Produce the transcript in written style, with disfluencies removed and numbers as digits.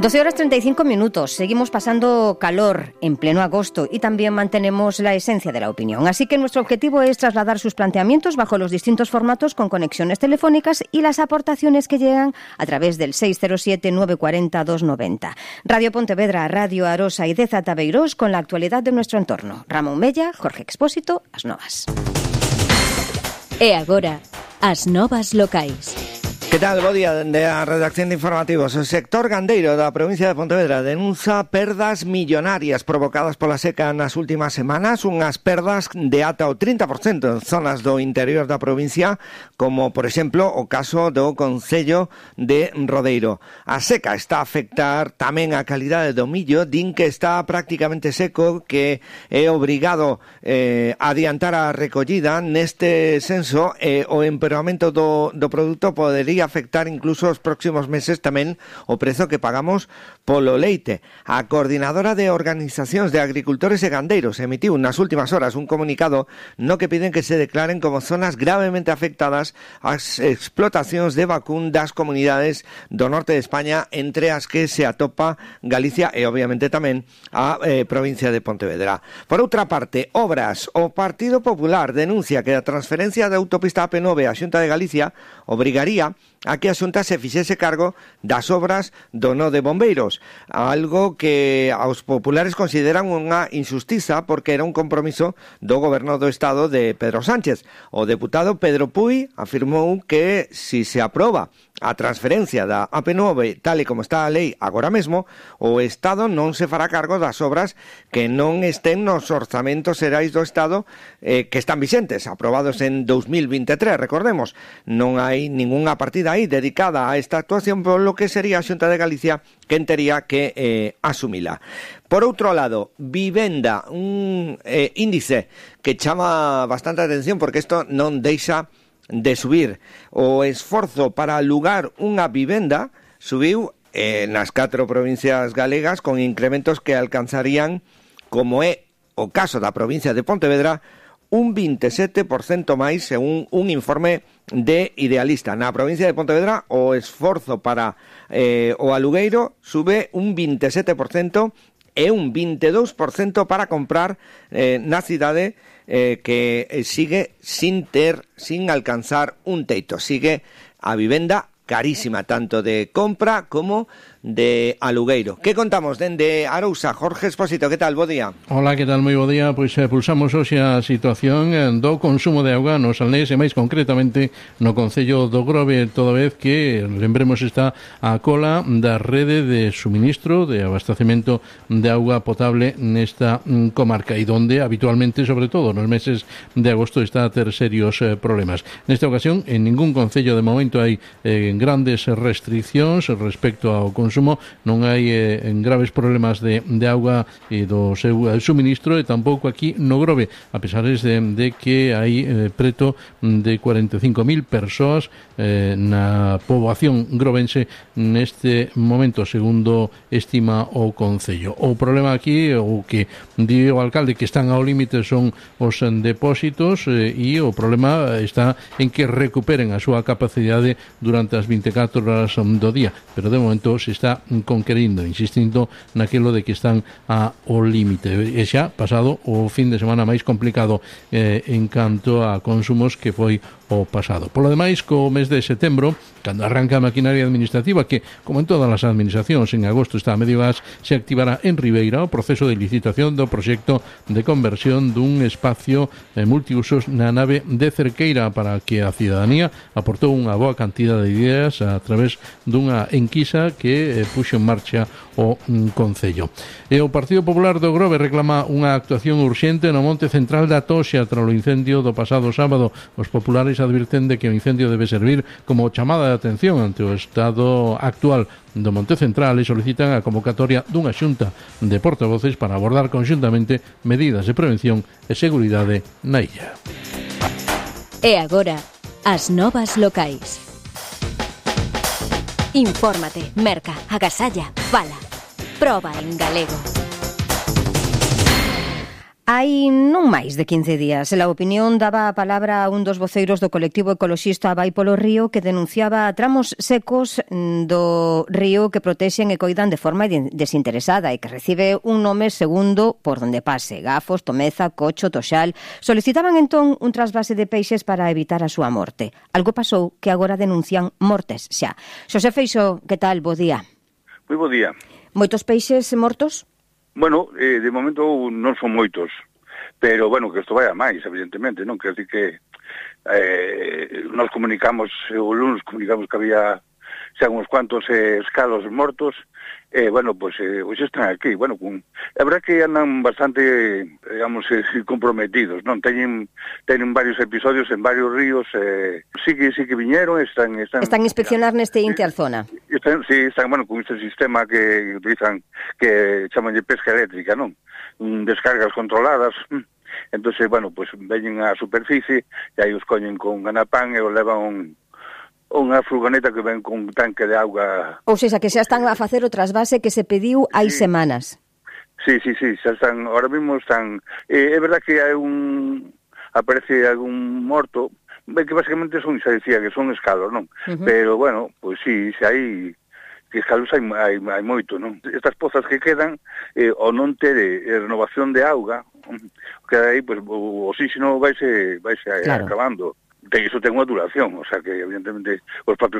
12:35. Seguimos pasando calor en pleno agosto y también mantenemos la esencia de la opinión. Así que nuestro objetivo es trasladar sus planteamientos bajo los distintos formatos con conexiones telefónicas y las aportaciones que llegan a través del 607-940-290. Radio Pontevedra, Radio Arosa y Deza Tabeirós con la actualidad de nuestro entorno. Ramón Mella, Jorge Expósito, As Novas. E agora, As Novas Locais. Que tal? Bo día dende a redacción de informativos. O sector gandeiro da provincia de Pontevedra denuncia perdas millonarias provocadas pola seca nas últimas semanas, unhas perdas de ata o 30% en zonas do interior da provincia, como, por exemplo, o caso do concello de Rodeiro. A seca está a afectar tamén a calidade do millo, din que está prácticamente seco, que é obrigado a adiantar a recollida. Neste senso, o empeoramento do produto podería afectar incluso os próximos meses tamén o prezo que pagamos polo leite. A coordinadora de organizacións de agricultores e gandeiros emitiu nas últimas horas un comunicado no que piden que se declaren como zonas gravemente afectadas as explotacións de vacún das comunidades do norte de España, entre as que se atopa Galicia e obviamente tamén a provincia de Pontevedra. Por outra parte, obras. O Partido Popular denuncia que a transferencia da autopista AP9 á Xunta de Galicia obrigaría a que a Xunta se fixese cargo das obras do nó de bombeiros, algo que aos populares consideran unha injustiza porque era un compromiso do goberno do Estado de Pedro Sánchez. O deputado Pedro Puy afirmou que si se aproba a transferencia da AP9 tal e como está a lei agora mesmo, o Estado non se fará cargo das obras que non estén nos orzamentos xerais do Estado que están vixentes, aprobados en 2023, recordemos. Non hai ningunha partida aí dedicada a esta actuación, por lo que sería a Xunta de Galicia quen tería que asumila. Por outro lado, vivenda, un índice que chama bastante atención porque isto non deixa de subir. O esforzo para alugar unha vivenda subiu nas 4 provincias galegas con incrementos que alcanzarían, como é o caso da provincia de Pontevedra, un 27% máis, según un informe de Idealista. Na provincia de Pontevedra o esforzo para o alugueiro sube un 27% e un 22% para comprar na cidade, que sigue sin alcanzar un teito. Sigue a vivenda carísima, tanto de compra como de alugueiro. Que contamos dende Arousa? Jorge Expósito, que tal? Bo día. Hola, que tal? Moi bo día. Pois pulsamos hoxe a situación do consumo de auga nos Alnés e máis concretamente no concello do Grove, toda vez que, lembremos, está a cola da rede de suministro de abastecemento de auga potable nesta comarca e donde habitualmente, sobre todo nos meses de agosto, está a ter serios problemas. Nesta ocasión, en ningún concello de momento hai grandes restriccións respecto ao consumo, non hai graves problemas de auga e do seu suministro, e tampouco aquí no Grove, a pesar de que hai preto de 45.000 persoas na poboación grovense neste momento, segundo estima o concello. O problema aquí, o que di o alcalde, que están ao límite son os depósitos, e o problema está en que recuperen a súa capacidade durante as 24 horas do día, pero de momento se está conquerindo, insistindo naquilo de que están ao límite, e xa pasado o fin de semana máis complicado en canto a consumos, que foi o pasado. Por lo demais, co mes de setembro, cando arranca a maquinaria administrativa, que, como en todas as administracións, en agosto está a medio gas, se activará en Ribeira o proceso de licitación do proxecto de conversión dun espacio multiusos na nave de Cerqueira, para que a cidadanía aportou unha boa cantidad de ideas a través dunha enquisa que puxo en marcha o concello. E o Partido Popular do Grove reclama unha actuación urxente no monte central da Toxa tras o incendio do pasado sábado. Os populares advirten de que o incendio debe servir como chamada de atención ante o estado actual do monte central e solicitan a convocatoria dunha xunta de portavoces para abordar conxuntamente medidas de prevención e seguridade na illa. E agora, As Novas Locais. Infórmate, merca, agasalla, fala. Proba en galego. Hai non máis de 15 días, a opinión daba a palabra a un dos voceiros do colectivo ecoloxista Vai polo Río que denunciaba tramos secos do río que protexen e coidan de forma desinteresada e que recibe un nome segundo por donde pase, Gafos, Tomeza, Cocho, Toxal. Solicitaban entón un trasvase de peixes para evitar a súa morte. Algo pasou que agora denuncian mortes xa. Xosé Feixó, que tal? Bo día. Moi bo día. Moitos peixes mortos? Bueno, de momento non son moitos, pero, bueno, que isto vai a máis, evidentemente, non? Quer dizer que nos comunicamos, o lunes comunicamos que había xa uns cuantos escalos mortos, bueno, pois hoxe están aquí, bueno, a verdad que andan bastante, digamos, comprometidos, non? Teñen varios episodios en varios ríos, sí que viñeron, están inspeccionar neste interzona. Están, bueno, con este sistema que utilizan, que chaman de pesca eléctrica, non? Descargas controladas. Entonces, bueno, pues veñen á superficie e aí os coñen con ganapán e os levan unha furgoneta que ven con un tanque de auga. Ou seja, que xa están a facer o trasvase que se pediu hai semanas. Sí, xa están, ahora mismo están. É verdad que hai aparece algún morto, que basicamente xa decía que son escalos, non? Pero, bueno, pues sí, xa hai que escalos hai moito, non? Estas pozas que quedan, o non ter renovación de auga, que aí, pues, o oxígeno vaise claro, acabando. Iso ten unha duración, o sea que, evidentemente, os propios